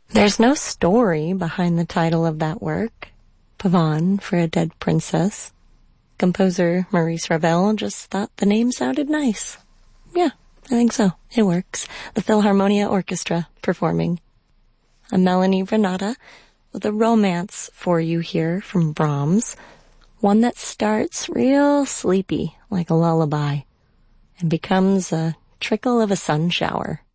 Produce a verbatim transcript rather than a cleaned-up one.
There's no story behind the title of that work, Pavane for a Dead Princess. Composer Maurice Ravel just thought the name sounded nice. Yeah, I think so. It works. The Philharmonia Orchestra performing. I'm Melanie Renata with a romance for you here from Brahms. One that starts real sleepy, like a lullaby, and becomes a trickle of a sun shower.